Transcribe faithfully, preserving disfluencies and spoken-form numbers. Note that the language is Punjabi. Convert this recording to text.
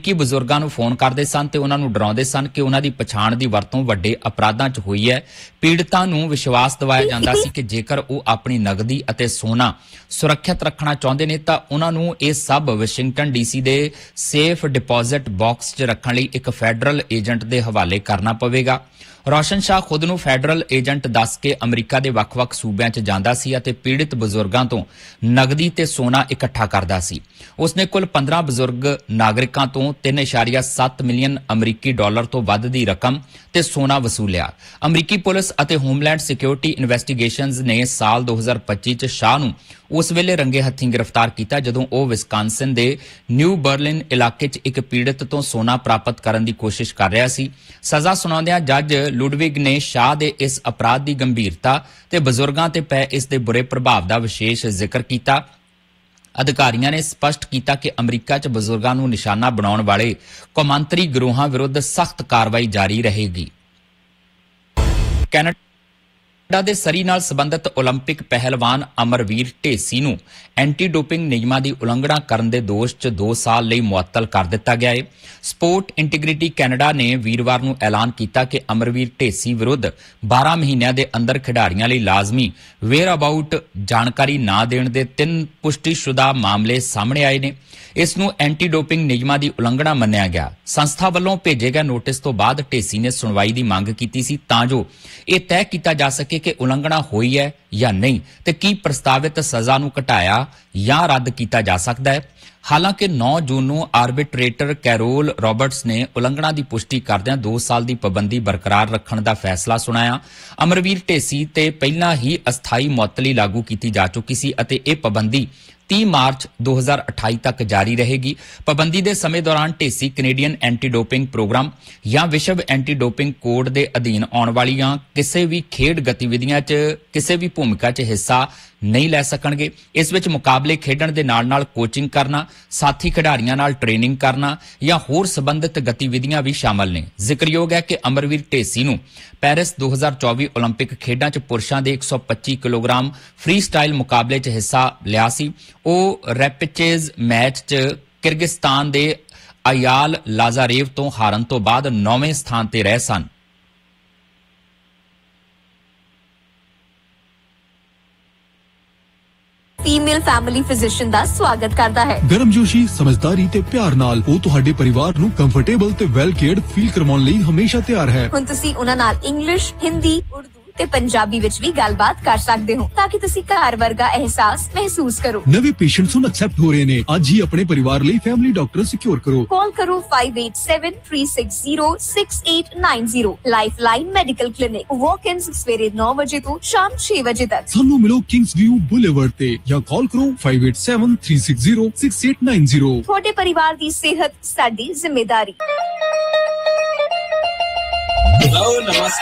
ਅਮਰੀਕੀ ਬਜ਼ੁਰਗਾਂ ਨੂੰ ਫੋਨ ਕਰਦੇ ਸਨ ਤੇ ਉਹਨਾਂ ਨੂੰ ਡਰਾਉਂਦੇ ਸਨ ਕਿ ਉਹਨਾਂ ਦੀ ਪਛਾਣ ਦੀ ਵਰਤੋਂ ਵੱਡੇ ਅਪਰਾਧਾਂ 'ਚ ਹੋਈ ਹੈ। ਪੀੜਤਾਂ ਨੂੰ ਵਿਸ਼ਵਾਸ ਦਿਵਾਇਆ ਜਾਂਦਾ ਸੀ ਕਿ ਜੇਕਰ ਉਹ ਆਪਣੀ ਨਗਦੀ ਅਤੇ ਸੋਨਾ ਸੁਰੱਖਿਅਤ ਰੱਖਣਾ ਚਾਹੁੰਦੇ ਨੇ ਤਾਂ ਉਹਨਾਂ ਨੂੰ ਇਹ ਸਭ ਵਾਸ਼ਿੰਗਟਨ ਡੀਸੀ ਦੇ ਸੇਫ ਡਿਪੋਜ਼ਿਟ ਬਾਕਸ 'ਚ ਰੱਖਣ ਲਈ ਇੱਕ ਫੈਡਰਲ ਏਜੰਟ ਦੇ ਹਵਾਲੇ ਕਰਨਾ ਪਵੇਗਾ। ਰੋਸ਼ਨ ਸ਼ਾਹ ਖੁਦ ਨੂੰ ਫੈਡਰਲ ਏਜੰਟ ਦੱਸ ਕੇ ਅਮਰੀਕਾ ਦੇ ਵੱਖ-ਵੱਖ ਸੂਬਿਆਂ 'ਚ ਜਾਂਦਾ ਸੀ ਅਤੇ ਪੀੜਿਤ ਬਜ਼ੁਰਗਾਂ ਤੋਂ ਨਗਦੀ ਤੇ ਸੋਨਾ ਇਕੱਠਾ ਕਰਦਾ ਸੀ। ਉਸਨੇ ਕੁੱਲ ਪੰਦਰਾਂ ਬਜ਼ੁਰਗ ਨਾਗਰਿਕਾਂ ਤੋਂ ਤਿੰਨ ਦਸ਼ਮਲਵ ਸੱਤ ਮਿਲੀਅਨ ਅਮਰੀਕੀ ਡਾਲਰ ਤੋਂ ਵੱਧ ਦੀ ਰਕਮ ਤੇ ਸੋਨਾ ਵਸੂਲਿਆ। ਅਮਰੀਕੀ ਪੁਲਿਸ ਅਤੇ ਹੋਮਲੈਂਡ ਸਿਕਿਉਰਿਟੀ ਇਨਵੈਸਟੀਗੇਸ਼ਨਜ਼ ਨੇ ਸਾਲ ਦੋ ਹਜ਼ਾਰ ਪੱਚੀ 'ਚ ਸ਼ਾਹ ਨੂੰ ਉਸ ਵੇਲੇ ਰੰਗੇ ਹੱਥੀਂ ਗ੍ਰਿਫਤਾਰ ਕੀਤਾ ਜਦੋਂ ਉਹ ਵਿਸਕਾਂਸਿਨ ਦੇ ਨਿਊ ਬਰਲਿਨ ਇਲਾਕੇ 'ਚ ਇੱਕ ਪੀੜਤ ਤੋਂ ਸੋਨਾ ਪ੍ਰਾਪਤ ਕਰਨ ਦੀ ਕੋਸ਼ਿਸ਼ ਕਰ ਰਿਹਾ ਸੀ। ਸਜ਼ਾ ਸੁਣਾਉਂਦਿਆਂ ਜੱਜ ਲੁਡਵਿਗ ਨੇ ਸ਼ਾਹ ਦੇ ਇਸ ਅਪਰਾਧ ਦੀ ਗੰਭੀਰਤਾ ਤੇ ਬਜ਼ੁਰਗਾਂ ਤੇ ਪਏ ਇਸ ਦੇ ਬੁਰੇ ਪ੍ਰਭਾਵ ਦਾ ਵਿਸ਼ੇਸ਼ ਜ਼ਿਕਰ ਕੀਤਾ। ਅਧਿਕਾਰੀਆਂ ਨੇ ਸਪਸ਼ਟ ਕੀਤਾ ਕਿ ਅਮਰੀਕਾ 'ਚ ਬਜ਼ੁਰਗਾਂ ਨੂੰ ਨਿਸ਼ਾਨਾ ਬਣਾਉਣ ਵਾਲੇ ਕੌਮਾਂਤਰੀ ਗਿਰੋਹਾਂ ਵਿਰੁੱਧ ਸਖਤ ਕਾਰਵਾਈ ਜਾਰੀ ਰਹੇਗੀ। ਕੈਨੇਡਾ ਦੇ ਸਰੀ ਨਾਲ ਸਬੰਧਤ ਓਲੰਪਿਕ ਪਹਿਲਵਾਨ ਅਮਰਵੀਰ ਢੇਸੀ ਨੂੰ ਐਂਟੀ ਡੋਪਿੰਗ ਨਿਯਮਾਂ ਦੀ ਉਲੰਘਣਾ ਕਰਨ ਦੇ ਦੋਸ਼ 'ਚ ਦੋ ਸਾਲ ਲਈ ਮੁਅੱਤਲ ਕਰ ਦਿੱਤਾ ਗਿਆ ਹੈ। ਸਪੋਰਟ ਇੰਟੀਗ੍ਰਿਟੀ ਕੈਨੇਡਾ ਨੇ ਵੀਰਵਾਰ ਨੂੰ ਐਲਾਨ ਕੀਤਾ ਕਿ ਅਮਰਵੀਰ ਢੇਸੀ ਵਿਰੁੱਧ ਬਾਰਾਂ ਮਹੀਨਿਆਂ ਦੇ ਅੰਦਰ ਖਿਡਾਰੀਆਂ ਲਈ ਲਾਜ਼ਮੀ ਵੇਅਰ ਅਬਾਊਟ ਜਾਣਕਾਰੀ ਨਾ ਦੇਣ ਦੇ ਤਿੰਨ ਪੁਸ਼ਟੀਸ਼ੁਦਾ ਮਾਮਲੇ ਸਾਹਮਣੇ ਆਏ ਨੇ। ਇਸ ਨੂੰ ਐਂਟੀ ਡੋਪਿੰਗ ਨਿਯਮਾਂ ਦੀ ਉਲੰਘਣਾ ਮੰਨਿਆ ਗਿਆ। ਸੰਸਥਾ ਵੱਲੋਂ ਭੇਜੇ ਗਏ ਨੋਟਿਸ ਤੋਂ ਬਾਅਦ ਢੇਸੀ ਨੇ ਸੁਣਵਾਈ ਦੀ ਮੰਗ ਕੀਤੀ ਸੀ ਤਾਂ ਜੋ ਇਹ ਤੈਅ ਕੀਤਾ ਜਾ ਸਕੇ ਕਿ ਉਲੰਘਣਾ ਹੋਈ ਹੈ ਜਾਂ ਨਹੀਂ ਤੇ ਕੀ ਪ੍ਰਸਤਾਵਿਤ ਸਜ਼ਾ ਨੂੰ ਘਟਾਇਆ ਜਾਂ ਰੱਦ ਕੀਤਾ ਜਾ ਸਕਦਾ ਹੈ। ਹਾਲਾਂਕਿ ਨੌਂ ਜੂਨ ਨੂੰ ਆਰਬਿਟਰੇਟਰ ਕੈਰੋਲ ਰਾਬਰਟਸ ਨੇ ਉਲੰਘਣਾ ਦੀ ਪੁਸ਼ਟੀ ਕਰਦਿਆਂ ਦੋ ਸਾਲ ਦੀ ਪਾਬੰਦੀ ਬਰਕਰਾਰ ਰੱਖਣ ਦਾ ਫੈਸਲਾ ਸੁਣਾਇਆ। ਅਮਰਵੀਰ ਢੇਸੀ ਤੇ ਪਹਿਲਾਂ ਹੀ ਅਸਥਾਈ ਮੁਅੱਤਲੀ ਲਾਗੂ ਕੀਤੀ ਜਾ ਚੁੱਕੀ ਸੀ ਅਤੇ ਇਹ ਪਾਬੰਦੀ ਤੀਹ ਮਾਰਚ ਦੋ ਹਜ਼ਾਰ ਅਠਾਈ ਤੱਕ ਜਾਰੀ ਰਹੇਗੀ। ਪਾਬੰਦੀ ਦੇ ਸਮੇਂ ਦੌਰਾਨ Dhesi Canadian anti doping programme ਜਾਂ ਵਿਸ਼ਵ ਐਂਟੀ ਡੋਪਿੰਗ ਕੋਡ ਦੇ ਅਧੀਨ ਆਉਣ ਵਾਲੀਆਂ ਕਿਸੇ ਵੀ ਖੇਡ ਗਤੀਵਿਧੀਆਂ 'ਚ ਕਿਸੇ ਵੀ ਭੂਮਿਕਾ 'ਚ ਹਿੱਸਾ ਨਹੀਂ ਲੈ ਸਕਣਗੇ। ਇਸ ਵਿੱਚ ਮੁਕਾਬਲੇ ਖੇਡਣ ਦੇ ਨਾਲ-ਨਾਲ ਕੋਚਿੰਗ ਕਰਨਾ, ਸਾਥੀ ਖਿਡਾਰੀਆਂ ਨਾਲ ਟ੍ਰੇਨਿੰਗ ਕਰਨਾ ਜਾਂ ਹੋਰ ਸੰਬੰਧਿਤ ਗਤੀਵਿਧੀਆਂ ਵੀ ਸ਼ਾਮਲ ਨੇ। ਜ਼ਿਕਰਯੋਗ ਹੈ ਕਿ ਅਮਰਵੀਰ ਢੇਸੀ ਨੂੰ ਪੈਰਿਸ ਦੋ ਹਜ਼ਾਰ ਚੌਵੀ ਓਲੰਪਿਕ ਖੇਡਾਂ 'ਚ ਪੁਰਸ਼ਾਂ ਦੇ ਇੱਕ ਸੌ ਪੱਚੀ ਕਿਲੋਗ੍ਰਾਮ ਫ੍ਰੀ ਸਟਾਈਲ ਮੁਕਾਬਲੇ 'ਚ ਹਿੱਸਾ ਲਿਆ ਸੀ। ਉਹ ਰੈਪਚੇਜ਼ ਮੈਚ 'ਚ ਕਿਰਗਿਸਤਾਨ ਦੇ ਆਯਾਲ ਲਾਜ਼ਾਰੇਵ ਤੋਂ ਹਾਰਨ ਤੋਂ ਬਾਅਦ ਨੌਵੇਂ ਸਥਾਨ ਤੇ ਰਹੇ ਸਨ। ਫੀਮੇਲ ਫੈਮਿਲੀ ਫਿਜ਼ੀਸ਼ੀਅਨ ਦਾ ਸਵਾਗਤ ਕਰਦਾ ਹੈ। ਗਰਮਜੋਸ਼ੀ, ਸਮਝਦਾਰੀ ਤੇ ਪਿਆਰ ਨਾਲ ਉਹ ਤੁਹਾਡੇ ਪਰਿਵਾਰ ਨੂੰ ਕੰਫਰਟੇਬਲ ਤੇ ਵੈਲ ਕੇਅਰਡ ਫੀਲ ਕਰਵਾਉਣ ਲਈ ਹਮੇਸ਼ਾ ਤਿਆਰ ਹੈ। ਹੁਣ ਤੁਸੀਂ ਉਹਨਾਂ ਨਾਲ ਇੰਗਲਿਸ਼, ਹਿੰਦੀ, ਉਰਦੂ ਤੇ ਪੰਜਾਬੀ ਵਿੱਚ ਵੀ ਗੱਲਬਾਤ ਕਰ ਸਕਦੇ ਹੋ ਤਾਂ ਕਿ ਤੁਸੀਂ ਘਰ ਵਰਗਾ ਅਹਿਸਾਸ ਮਹਿਸੂਸ ਕਰੋ। ਨਵੇਂ ਪੇਸ਼ੈਂਟਸ ਹੁਣ ਐਕਸੈਪਟ ਹੋ ਰਹੇ ਨੇ। ਅੱਜ ਹੀ ਆਪਣੇ ਪਰਿਵਾਰ ਲਈ ਫੈਮਿਲੀ ਡਾਕਟਰ ਸਿਕਿਉਰ ਕਰੋ। ਕਾਲ ਕਰੋ five eight seven three six zero six eight nine zero। Lifeline medical clinic, ਵਾਕ-ਇਨਸ ਸਵੇਰੇ ਨੌ ਵਜੇ ਤੋਂ ਸ਼ਾਮ ਛੇ ਵਜੇ ਤੱਕ। ਸਾਨੂੰ ਮਿਲੋ ਕਿੰਗਸ ਵਿਊ ਬੁਲੇਵਰਡ ਤੇ ਜਾਂ ਕਾਲ ਕਰੋ five eight seven three six zero six eight nine zero। ਤੁਹਾਡੇ ਪਰਿਵਾਰ ਦੀ ਸਿਹਤ ਸਾਡੀ ਜ਼ਿੰਮੇਵਾਰੀ।